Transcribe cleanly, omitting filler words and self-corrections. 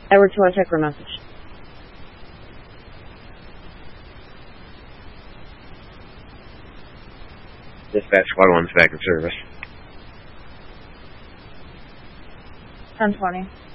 Edward 2, check your message. Dispatch Squad 1's back in service. 1020.